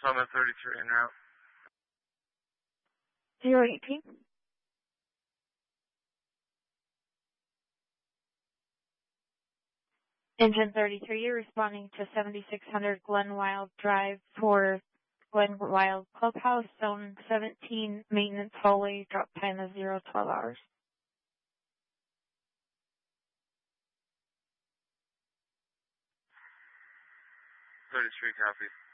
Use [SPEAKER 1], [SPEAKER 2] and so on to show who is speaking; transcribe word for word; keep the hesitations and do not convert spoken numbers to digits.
[SPEAKER 1] Summit thirty-three en route.
[SPEAKER 2] zero eighteen. Engine thirty-three, you're responding to seventy-six hundred Glen Wild Drive for Glen Wild Clubhouse, Zone seventeen, maintenance hallway, drop time of zero twelve hours.
[SPEAKER 1] thirty-three, copy.